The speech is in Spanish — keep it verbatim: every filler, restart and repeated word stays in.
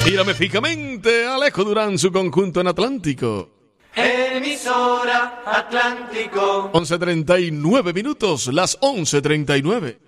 Mírame fijamente, Alejo Durán, su conjunto en Atlántico. Emisora Atlántico. once treinta y nueve minutos, las once treinta y nueve.